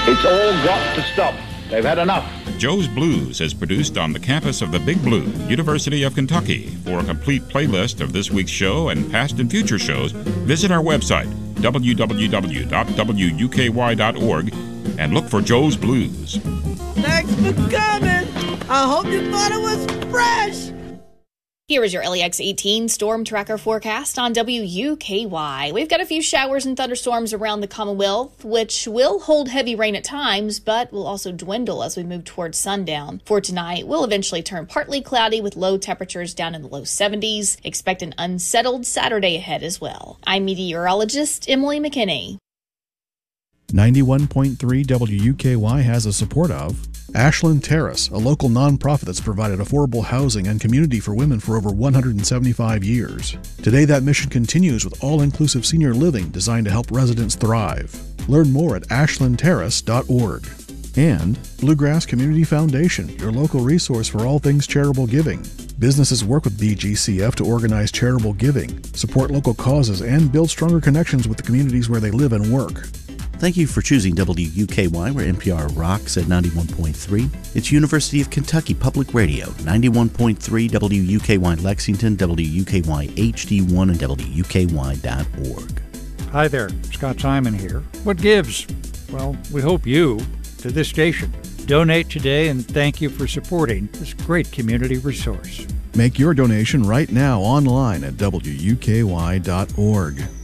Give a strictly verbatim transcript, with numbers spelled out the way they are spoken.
It's all got to stop. They've had enough. Joe's Blues is produced on the campus of the Big Blue, University of Kentucky. For a complete playlist of this week's show and past and future shows, visit our website, w w w dot w u k y dot org, and look for Joe's Blues. Thanks for coming. I hope you thought it was fresh. Here is your L E X eighteen Storm Tracker forecast on W U K Y. We've got a few showers and thunderstorms around the Commonwealth, which will hold heavy rain at times, but will also dwindle as we move towards sundown. For tonight, we'll eventually turn partly cloudy with low temperatures down in the low seventies. Expect an unsettled Saturday ahead as well. I'm meteorologist Emily McKinney. ninety-one point three W U K Y has the support of Ashland Terrace, a local nonprofit that's provided affordable housing and community for women for over one hundred seventy-five years. Today, that mission continues with all-inclusive senior living designed to help residents thrive. Learn more at ashland terrace dot org. And Bluegrass Community Foundation, your local resource for all things charitable giving. Businesses work with B G C F to organize charitable giving, support local causes, and build stronger connections with the communities where they live and work. Thank you for choosing W U K Y, where N P R rocks at ninety-one point three. It's University of Kentucky Public Radio, ninety-one point three W U K Y Lexington, W U K Y H D one, and W U K Y dot org. Hi there, Scott Simon here. What gives? Well, we hope you, to this station. Donate today and thank you for supporting this great community resource. Make your donation right now online at W U K Y dot org.